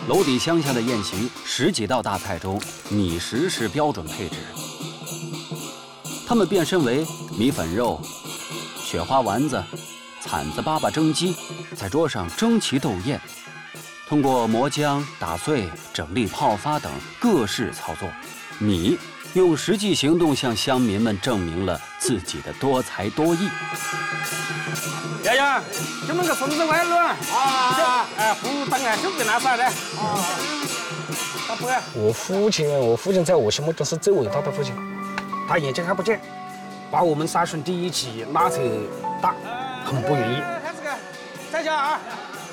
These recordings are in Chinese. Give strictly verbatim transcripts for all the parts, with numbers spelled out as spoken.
娄底乡下的宴席，十几道大菜中，米食是标准配置。他们变身为米粉肉、雪花丸子、铲子粑粑蒸鸡，在桌上争奇斗艳。通过磨浆、打碎、整粒、泡发等各式操作，米用实际行动向乡民们证明了自己的多才多艺。 洋洋，今们个孙子歪了啊！哎，不当然就给拿上来。啊，大伯，我父亲，我父亲在我心目中是最伟大的父亲，他眼睛看不见，把我们三兄弟一起拉扯大，很不容易。开始个，再见啊！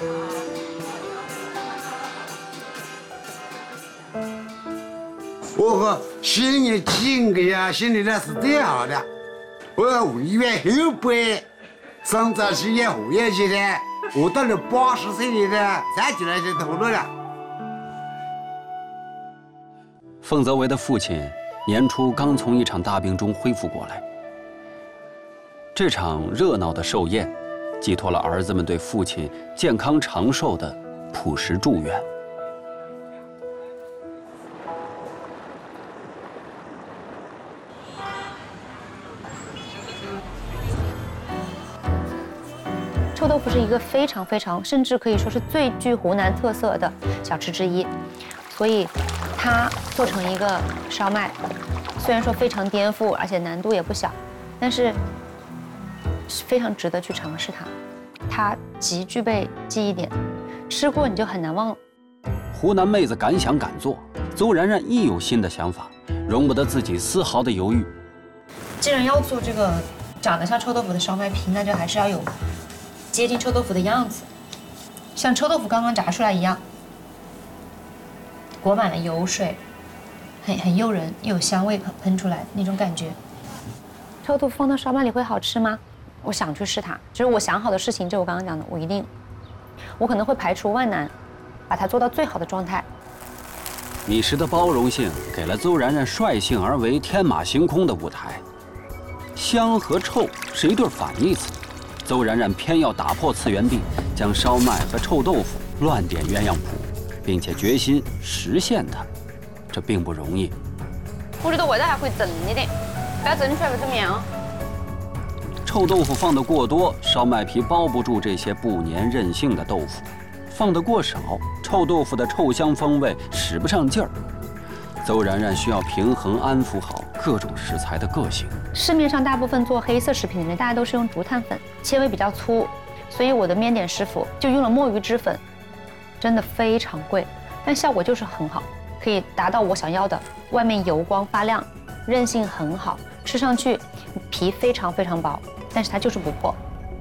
我和新年几个呀，心里呢是这样的，我五月后辈，生长期也活跃起来，我到了八十岁了呢，站起来就投入了。 凤泽维的父亲年初刚从一场大病中恢复过来，这场热闹的寿宴，寄托了儿子们对父亲健康长寿的朴实祝愿。 臭豆腐是一个非常非常，甚至可以说是最具湖南特色的小吃之一，所以它做成一个烧麦，虽然说非常颠覆，而且难度也不小，但是非常值得去尝试它。它极具备记忆点，吃过你就很难忘。 湖南妹子敢想敢做，邹然然一有新的想法，容不得自己丝毫的犹豫。 既然要做这个长得像臭豆腐的烧麦皮，那就还是要有接近臭豆腐的样子，像臭豆腐刚刚炸出来一样，裹满了油水，很很诱人，又有香味喷喷出来那种感觉。臭豆腐放到烧麦里会好吃吗？我想去试它，就是我想好的事情，就我刚刚讲的，我一定，我可能会排除万难，把它做到最好的状态。 米食的包容性给了邹然然率性而为、天马行空的舞台。香和臭是一对反义词。邹然然偏要打破次元壁，将烧麦和臭豆腐乱点鸳鸯谱，并且决心实现它，这并不容易。 我觉得味道还可以增一点，不要蒸出来不怎么样。 臭豆腐放得过多，烧麦皮包不住这些不粘韧性的豆腐；放得过少，臭豆腐的臭香风味使不上劲儿。邹然然需要平衡安抚好各种食材的个性。 市面上大部分做黑色食品的人，大家都是用竹炭粉，纤维比较粗，所以我的面点师傅就用了墨鱼汁粉，真的非常贵，但效果就是很好，可以达到我想要的，外面油光发亮，韧性很好，吃上去皮非常非常薄，但是它就是不破。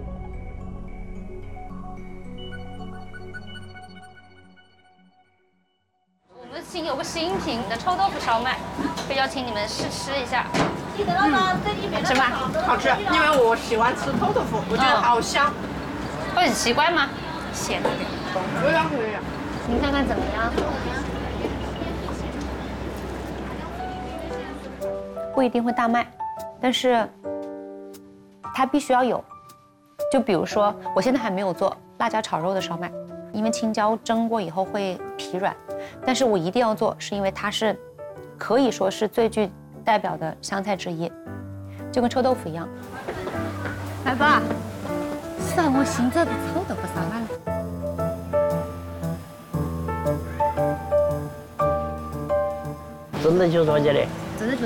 有个新品的臭豆腐烧麦，可以邀请你们试吃一下。嗯，吃吗？ 好吃，因为我喜欢吃臭豆腐，我觉得好香。 会很奇怪吗？咸一点。 有点可以。 您看看怎么样？不一定会大卖，但是它必须要有。就比如说，我现在还没有做辣椒炒肉的烧麦，因为青椒蒸过以后会皮软。但是我一定要做，是因为它是可以说是最具代表的湘菜之一，就跟臭豆腐一样。来吧，是我新做的臭豆腐烧麦了。 真的就说这里。